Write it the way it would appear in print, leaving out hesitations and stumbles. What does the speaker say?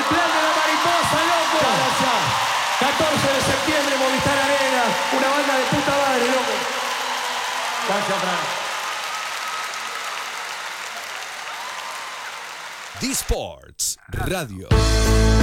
El plan de la mariposa, loco. Gracias. 14 de septiembre, Movistar Arena. Una banda de puta madre, loco. Gracias, Fran. D-Sports Radio.